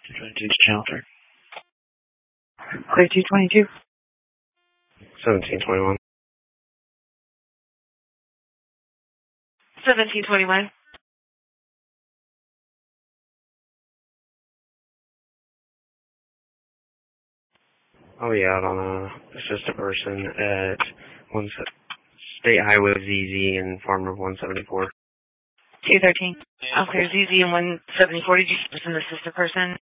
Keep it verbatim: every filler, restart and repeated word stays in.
two twenty-two to Challenger. Clear two twenty-two. seventeen twenty-one. seventeen twenty-one. I'll be out on a assist a person at one State Highway Z Z and Farmer one seventy-four. two thirteen. I'll clear Z Z and one seventy-four. Did you just an assist a person?